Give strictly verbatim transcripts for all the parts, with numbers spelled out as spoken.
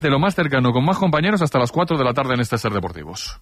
de lo más cercano, con más compañeros, hasta las cuatro de la tarde en este Ser Deportivos.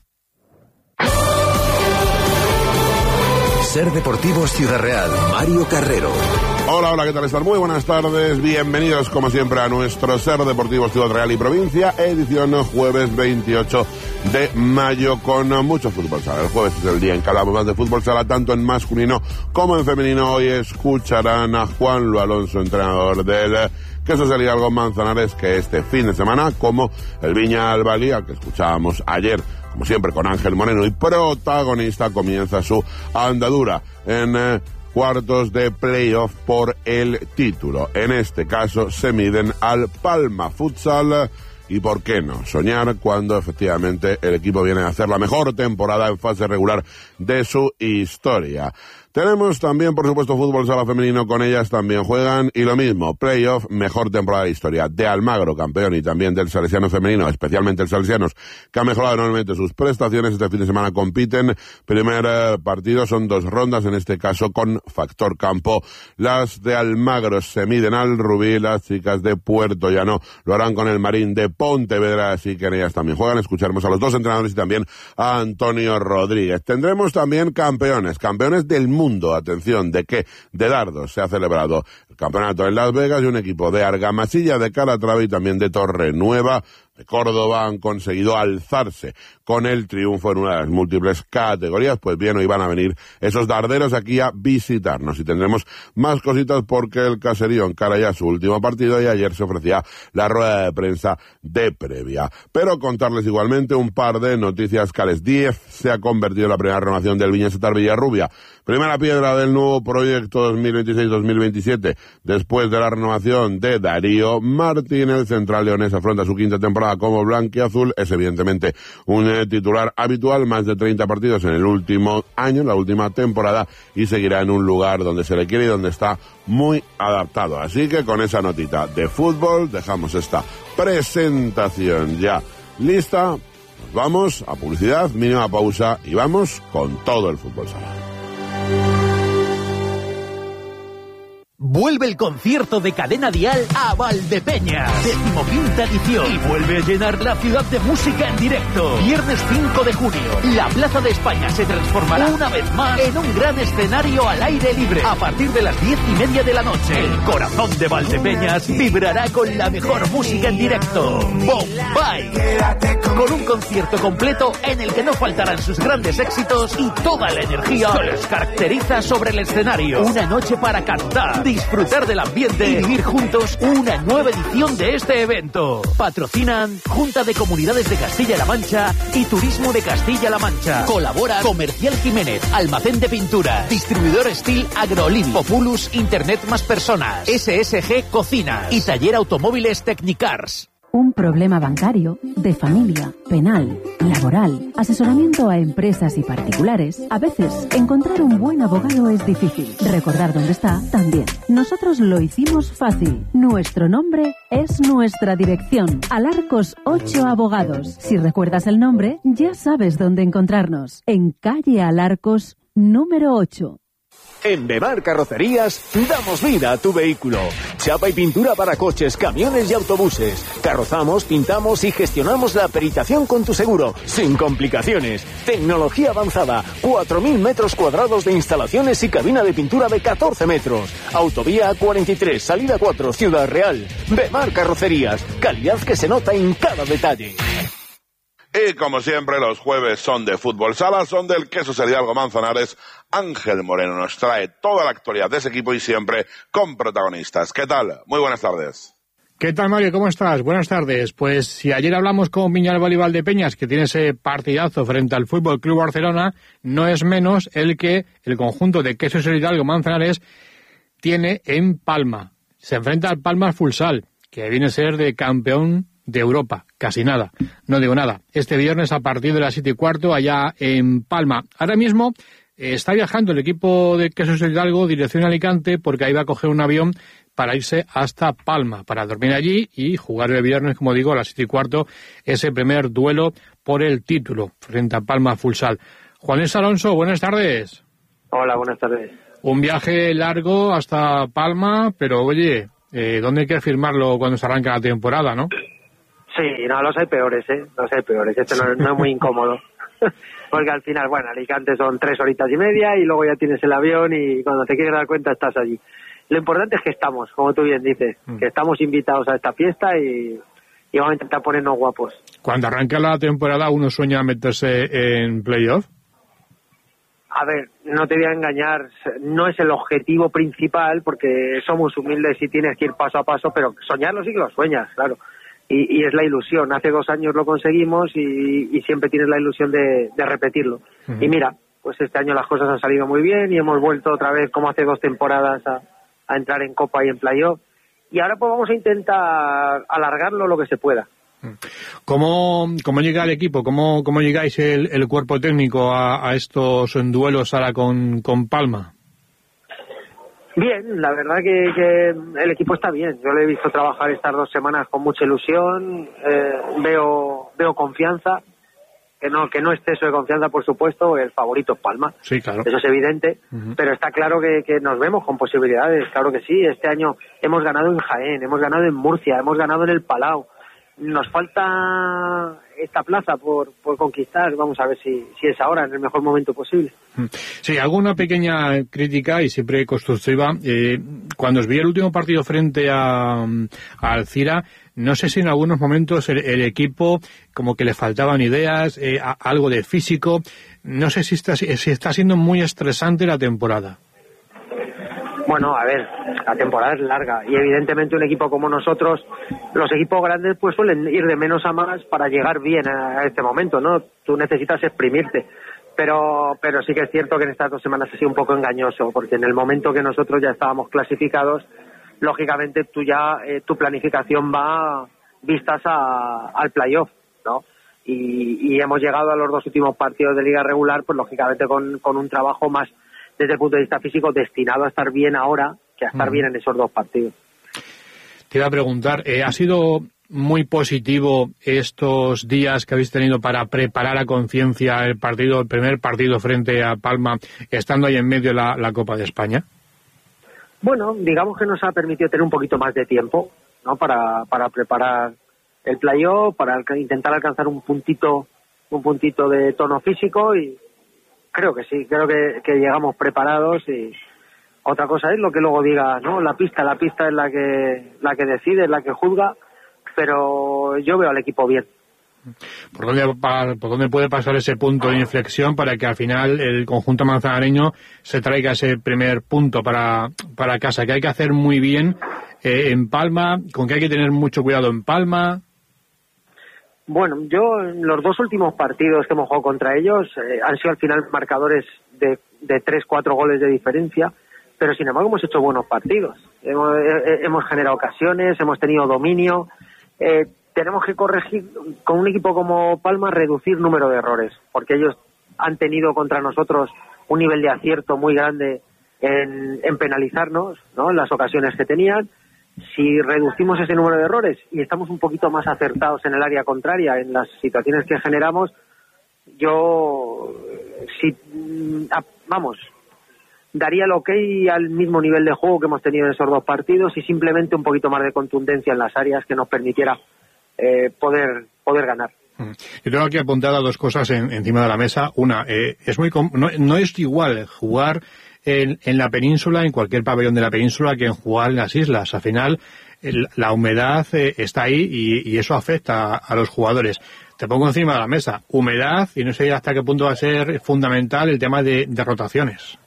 Ser Deportivos Ciudad Real, Mario Carrero. Hola, hola, ¿qué tal están? Muy buenas tardes, bienvenidos como siempre a nuestro Ser Deportivos Ciudad Real y Provincia, edición jueves veintiocho de mayo con mucho fútbol sala. El jueves es el día en que hablamos más de fútbol sala, tanto en masculino como en femenino. Hoy escucharán a Juanlu Alonso, entrenador del Quesos del Hidalgo Manzanares, que este fin de semana, como el Viña Albalí, al que escuchábamos ayer, como siempre con Ángel Moreno y protagonista, comienza su andadura en eh, cuartos de playoff por el título. En este caso se miden al Palma Futsal. Y por qué no soñar cuando efectivamente el equipo viene a hacer la mejor temporada en fase regular de su historia. Tenemos también, por supuesto, fútbol sala femenino, con ellas también juegan, y lo mismo, playoff, mejor temporada de historia de Almagro, campeón, y también del Salesiano femenino, especialmente el Salesianos, que ha mejorado enormemente sus prestaciones. Este fin de semana compiten, primer eh, partido, son dos rondas, en este caso con factor campo. Las de Almagro se miden al Rubí, las chicas de Puerto Llano lo harán con el Marín de Pontevedra, así que en ellas también juegan. Escucharemos a los dos entrenadores y también a Antonio Rodríguez. Tendremos también campeones, campeones del mundo. Mundo, atención, ¿de qué? De dardos. Se ha celebrado el campeonato en Las Vegas y un equipo de Argamasilla, de Calatrava y también de Torre Nueva, de Córdoba, han conseguido alzarse con el triunfo en una de las múltiples categorías. Pues bien, hoy van a venir esos darderos aquí a visitarnos y tendremos más cositas porque el caserío encara ya su último partido y ayer se ofrecía la rueda de prensa de previa. Pero contarles igualmente un par de noticias que Alex Díez se ha convertido en la primera renovación del Viña Setar Villarrubia. Primera piedra del nuevo proyecto dos mil veintiséis dos mil veintisiete. Después de la renovación de Darío Martín, el central leonés afronta su quinta temporada como blanquiazul. Es evidentemente un eh, titular habitual, más de treinta partidos en el último año, la última temporada, y seguirá en un lugar donde se le quiere y donde está muy adaptado. Así que con esa notita de fútbol dejamos esta presentación ya lista. Nos vamos a publicidad, mínima pausa y vamos con todo el fútbol sala. Vuelve el concierto de Cadena Dial a Valdepeñas, decimoquinta edición, y vuelve a llenar la ciudad de música en directo. Viernes cinco de junio, la Plaza de España se transformará una vez más en un gran escenario al aire libre. A partir de las diez y media de la noche, el corazón de Valdepeñas vibrará con la mejor música en directo, Bombay, con un concierto completo en el que no faltarán sus grandes éxitos y toda la energía que les caracteriza sobre el escenario. Una noche para cantar, disfrutar del ambiente y vivir juntos una nueva edición de este evento. Patrocinan Junta de Comunidades de Castilla-La Mancha y Turismo de Castilla-La Mancha. Colabora Comercial Jiménez, Almacén de Pintura, Distribuidor Steel Agrolin, Populus Internet Más Personas, S S G Cocinas y Taller Automóviles Technicars. Un problema bancario, de familia, penal, laboral, asesoramiento a empresas y particulares. A veces, encontrar un buen abogado es difícil. Recordar dónde está, también. Nosotros lo hicimos fácil. Nuestro nombre es nuestra dirección. Alarcos ocho Abogados. Si recuerdas el nombre, ya sabes dónde encontrarnos. En calle Alarcos, número ocho. En Bemar Carrocerías damos vida a tu vehículo. Chapa y pintura para coches, camiones y autobuses. Carrozamos, pintamos y gestionamos la peritación con tu seguro, sin complicaciones. Tecnología avanzada, cuatro mil metros cuadrados de instalaciones y cabina de pintura de catorce metros. Autovía cuarenta y tres, salida cuatro, Ciudad Real. Bemar Carrocerías, calidad que se nota en cada detalle. Y como siempre, los jueves son de fútbol sala, son del Quesos del Hidalgo Manzanares. Ángel Moreno nos trae toda la actualidad de ese equipo y siempre con protagonistas. ¿Qué tal? Muy buenas tardes. ¿Qué tal, Mario? ¿Cómo estás? Buenas tardes. Pues si ayer hablamos con Viña Albalí Valdepeñas, que tiene ese partidazo frente al Fútbol Club Barcelona, no es menos el que el conjunto de Quesos del Hidalgo Manzanares tiene en Palma. Se enfrenta al Palma Futsal, que viene a ser de campeón de Europa, casi nada, no digo nada. Este viernes a partir de las siete y cuarto allá en Palma. Ahora mismo eh, está viajando el equipo de Quesos del Hidalgo dirección a Alicante porque ahí va a coger un avión para irse hasta Palma, para dormir allí y jugar el viernes, como digo, a las siete y cuarto ese primer duelo por el título frente a Palma Futsal. Juan Luis Alonso, buenas tardes. Hola, buenas tardes. Un viaje largo hasta Palma, pero oye, eh, ¿dónde hay que firmarlo cuando se arranca la temporada, no? Sí, no, los hay peores, ¿eh? Los hay peores. Este no, no es muy incómodo. Porque al final, bueno, Alicante son tres horitas y media y luego ya tienes el avión y cuando te quieres dar cuenta estás allí. Lo importante es que estamos, como tú bien dices, mm. que estamos invitados a esta fiesta y, y vamos a intentar ponernos guapos. Cuando arranca la temporada, ¿uno sueña meterse en playoff? A ver, no te voy a engañar, no es el objetivo principal porque somos humildes y tienes que ir paso a paso, pero soñarlo sí que lo sueñas, claro. Y, y es la ilusión. Hace dos años lo conseguimos y, y siempre tienes la ilusión de, de repetirlo. Uh-huh. Y mira, pues este año las cosas han salido muy bien y hemos vuelto otra vez, como hace dos temporadas, a, a entrar en Copa y en Playoff. Y ahora pues vamos a intentar alargarlo lo que se pueda. ¿Cómo, cómo llega el equipo? ¿Cómo, cómo llegáis el, el cuerpo técnico a, a estos duelos ahora con, con Palma? Bien, la verdad que, que el equipo está bien. Yo le he visto trabajar estas dos semanas con mucha ilusión. Eh, veo veo confianza, que no que no exceso de confianza, por supuesto. El favorito es Palma, sí, claro. Eso es evidente. Uh-huh. Pero está claro que, que nos vemos con posibilidades. Claro que sí. Este año hemos ganado en Jaén, hemos ganado en Murcia, hemos ganado en el Palau. Nos falta esta plaza por, por conquistar. Vamos a ver si, si es ahora, en el mejor momento posible. Sí, hago una pequeña crítica y siempre constructiva. Eh, cuando os vi el último partido frente a, a Alcira, no sé si en algunos momentos el, el equipo como que le faltaban ideas, eh, a, algo de físico. No sé si está, si está siendo muy estresante la temporada. Bueno, a ver, la temporada es larga y evidentemente un equipo como nosotros, los equipos grandes pues suelen ir de menos a más para llegar bien a este momento, ¿no? Tú necesitas exprimirte, pero pero sí que es cierto que en estas dos semanas ha sido un poco engañoso, porque en el momento que nosotros ya estábamos clasificados, lógicamente tú ya, eh, tu planificación va vistas a, al playoff, ¿no? Y, y hemos llegado a los dos últimos partidos de liga regular, pues lógicamente con, con un trabajo más desde el punto de vista físico destinado a estar bien ahora que a estar uh-huh. bien en esos dos partidos. Te iba a preguntar, eh, ¿ha sido muy positivo estos días que habéis tenido para preparar a conciencia el partido, el primer partido frente a Palma, estando ahí en medio de la, la Copa de España? Bueno, digamos que nos ha permitido tener un poquito más de tiempo, ¿no? Para, para preparar el playoff, para intentar alcanzar un puntito, un puntito de tono físico y creo que sí, creo que, que llegamos preparados y otra cosa es lo que luego diga, ¿no? La pista, la pista es la que la que decide, es la que juzga, pero yo veo al equipo bien. ¿Por dónde, ¿Por dónde puede pasar ese punto de inflexión para que al final el conjunto manzanareño se traiga ese primer punto para, para casa? ¿Qué hay que hacer muy bien eh, en Palma? ¿Con qué hay que tener mucho cuidado en Palma? Bueno, yo en los dos últimos partidos que hemos jugado contra ellos eh, han sido al final marcadores de, de tres, cuatro goles de diferencia, pero sin embargo hemos hecho buenos partidos. Hemos, eh, hemos generado ocasiones, hemos tenido dominio. Eh, tenemos que corregir, con un equipo como Palma, reducir número de errores, porque ellos han tenido contra nosotros un nivel de acierto muy grande en, en penalizarnos, ¿no? En las ocasiones que tenían. Si reducimos ese número de errores y estamos un poquito más acertados en el área contraria, en las situaciones que generamos, yo, si, vamos, daría el ok al mismo nivel de juego que hemos tenido en esos dos partidos y simplemente un poquito más de contundencia en las áreas que nos permitiera eh, poder poder ganar. Yo tengo aquí apuntadas dos cosas en, encima de la mesa. Una, eh, es muy no, no es igual jugar En, en la península, en cualquier pabellón de la península, que en jugar en las islas. Al final, el, la humedad eh, está ahí y, y eso afecta a, a los jugadores. Te pongo encima de la mesa, humedad, y no sé hasta qué punto va a ser fundamental el tema de, de rotaciones.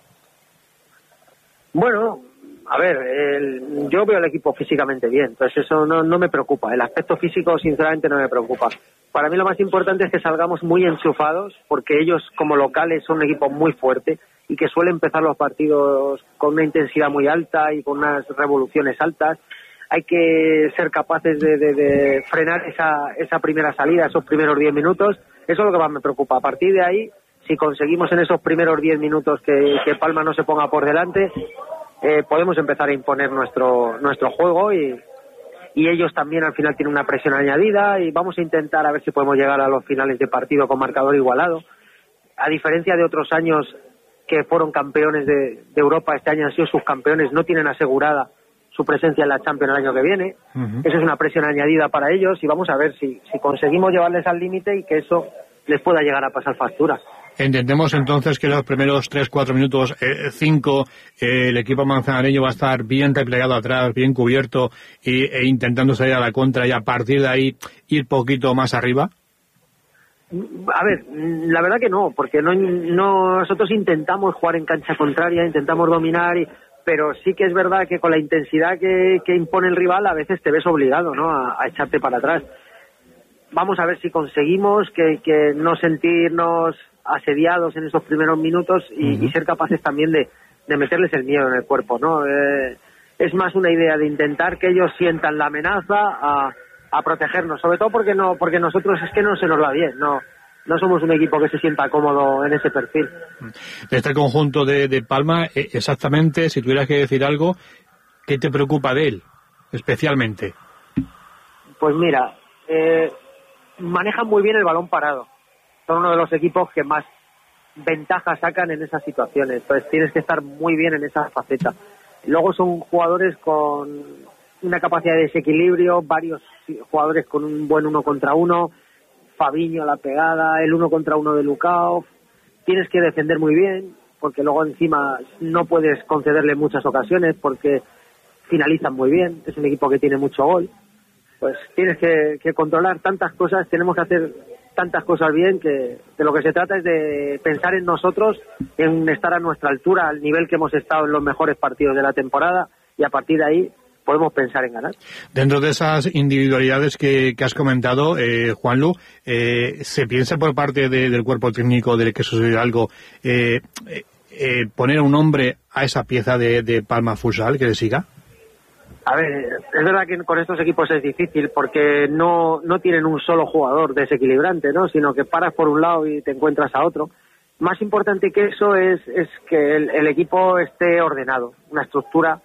Bueno, a ver, el, yo veo al equipo físicamente bien, entonces eso no, no me preocupa. El aspecto físico, sinceramente, no me preocupa. Para mí lo más importante es que salgamos muy enchufados, porque ellos, como locales, son un equipo muy fuerte y que suele empezar los partidos con una intensidad muy alta y con unas revoluciones altas. Hay que ser capaces de, de, de frenar esa, esa primera salida, esos primeros diez minutos. Eso es lo que más me preocupa. A partir de ahí, si conseguimos en esos primeros diez minutos que, que Palma no se ponga por delante, eh, podemos empezar a imponer nuestro, nuestro juego y, y ellos también al final tienen una presión añadida y vamos a intentar a ver si podemos llegar a los finales de partido con marcador igualado. A diferencia de otros años que fueron campeones de, de Europa, este año han sido subcampeones, no tienen asegurada su presencia en la Champions el año que viene. Uh-huh. Eso es una presión añadida para ellos y vamos a ver si, si conseguimos llevarles al límite y que eso les pueda llegar a pasar factura. Entendemos entonces que los primeros tres, cuatro minutos, eh, cinco, eh, el equipo manzanareño va a estar bien replegado atrás, bien cubierto y, e intentando salir a la contra y a partir de ahí ir poquito más arriba. A ver, la verdad que no, porque no, no nosotros intentamos jugar en cancha contraria, intentamos dominar, y, pero sí que es verdad que con la intensidad que, que impone el rival a veces te ves obligado, ¿no?, a, a echarte para atrás. Vamos a ver si conseguimos que, que no sentirnos asediados en esos primeros minutos y, uh-huh. y ser capaces también de, de meterles el miedo en el cuerpo, ¿no? Eh, es más una idea de intentar que ellos sientan la amenaza a, a protegernos, sobre todo porque no porque nosotros es que no se nos va bien, no no somos un equipo que se sienta cómodo en ese perfil. De este conjunto de, de Palma, exactamente, si tuvieras que decir algo, ¿qué te preocupa de él, especialmente? Pues mira, eh, manejan muy bien el balón parado. Son uno de los equipos que más ventaja sacan en esas situaciones. Entonces tienes que estar muy bien en esa faceta. Luego son jugadores con una capacidad de desequilibrio, varios jugadores con un buen uno contra uno, Fabinho a la pegada, el uno contra uno de Lukao. Tienes que defender muy bien, porque luego encima no puedes concederle muchas ocasiones, porque finalizan muy bien. Es un equipo que tiene mucho gol. Pues tienes que, que controlar tantas cosas, tenemos que hacer tantas cosas bien, que de lo que se trata es de pensar en nosotros, en estar a nuestra altura, al nivel que hemos estado en los mejores partidos de la temporada, y a partir de ahí podemos pensar en ganar. Dentro de esas individualidades que, que has comentado, eh, Juanlu, eh, ¿se piensa por parte de, del cuerpo técnico del que sucede algo eh, eh, poner un nombre a esa pieza de, de Palma Futsal que le siga? A ver, es verdad que con estos equipos es difícil porque no, no tienen un solo jugador desequilibrante, ¿no?, sino que paras por un lado y te encuentras a otro. Más importante que eso es, es que el, el equipo esté ordenado, una estructura,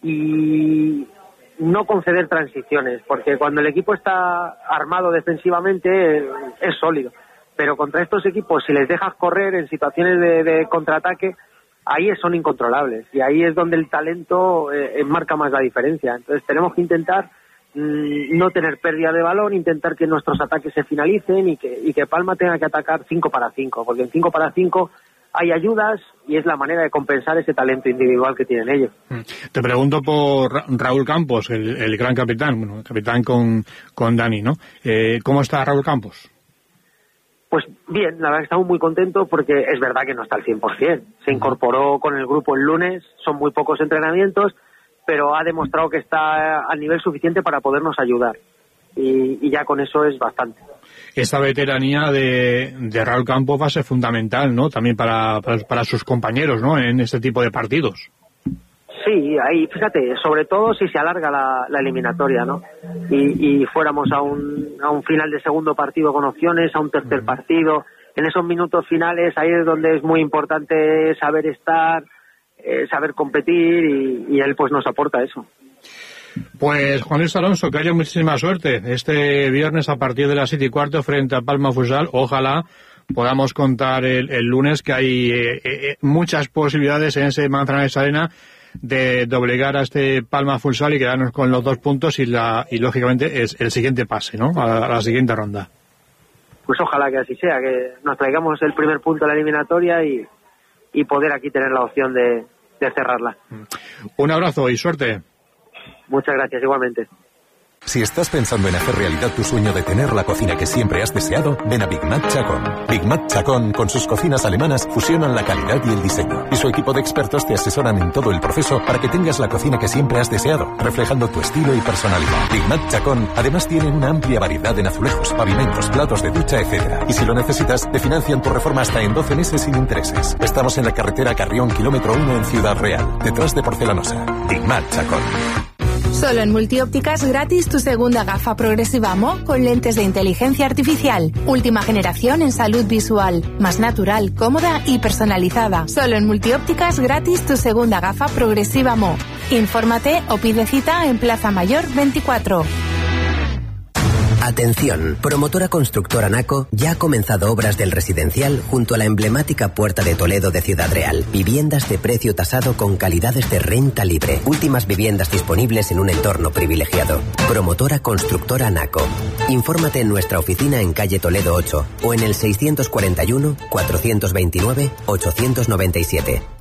y no conceder transiciones, porque cuando el equipo está armado defensivamente es sólido, pero contra estos equipos, si les dejas correr en situaciones de, de contraataque, ahí son incontrolables y ahí es donde el talento eh, marca más la diferencia. Entonces tenemos que intentar mmm, no tener pérdida de balón, intentar que nuestros ataques se finalicen y que, y que Palma tenga que atacar cinco para cinco, porque en cinco para cinco hay ayudas y es la manera de compensar ese talento individual que tienen ellos. Te pregunto por Ra- Raúl Campos, el, el gran capitán, bueno, el capitán con, con Dani, ¿no? Eh, ¿Cómo está Raúl Campos? Pues bien, la verdad que estamos muy contentos porque es verdad que no está al cien por ciento. Se incorporó con el grupo el lunes, son muy pocos entrenamientos, pero ha demostrado que está al nivel suficiente para podernos ayudar. Y, y ya con eso es bastante. Esta veteranía de, de Raúl Campos va a ser fundamental, ¿no?, también para, para, para sus compañeros, ¿no?, en este tipo de partidos. Sí, ahí, fíjate, sobre todo si se alarga la, la eliminatoria, ¿no? Y, y fuéramos a un, a un final de segundo partido con opciones, a un tercer partido. En esos minutos finales, ahí es donde es muy importante saber estar, eh, saber competir, y, y él pues nos aporta eso. Pues Juan Luis Alonso, que haya muchísima suerte este viernes a partir de las siete y cuarto frente a Palma Futsal. Ojalá podamos contar el, el lunes que hay eh, eh, muchas posibilidades en ese Manzanares Arena de doblegar a este Palma Futsal y quedarnos con los dos puntos y la y lógicamente es el siguiente pase, ¿no?, a, a la siguiente ronda. Pues ojalá que así sea, que nos traigamos el primer punto de la eliminatoria y, y poder aquí tener la opción de, de cerrarla. Un abrazo y suerte. Muchas gracias, igualmente. Si estás pensando en hacer realidad tu sueño de tener la cocina que siempre has deseado, ven a Big Mac Chacón. Big Mac Chacón, con sus cocinas alemanas, fusionan la calidad y el diseño. Y su equipo de expertos te asesoran en todo el proceso para que tengas la cocina que siempre has deseado, reflejando tu estilo y personalidad. Big Mac Chacón, además, tienen una amplia variedad en azulejos, pavimentos, platos de ducha, etcétera. Y si lo necesitas, te financian tu reforma hasta en doce meses sin intereses. Estamos en la carretera Carrión, kilómetro uno, en Ciudad Real, detrás de Porcelanosa. Big Mac Chacón. Solo en Multiópticas gratis tu segunda gafa progresiva M O con lentes de inteligencia artificial. Última generación en salud visual. Más natural, cómoda y personalizada. Solo en Multiópticas gratis tu segunda gafa progresiva M O. Infórmate o pide cita en Plaza Mayor veinticuatro. Atención, promotora constructora Naco ya ha comenzado obras del residencial junto a la emblemática Puerta de Toledo de Ciudad Real. Viviendas de precio tasado con calidades de renta libre. Últimas viviendas disponibles en un entorno privilegiado. Promotora constructora Naco. Infórmate en nuestra oficina en calle Toledo ocho o en el seiscientos cuarenta y uno, cuatrocientos veintinueve, ochocientos noventa y siete.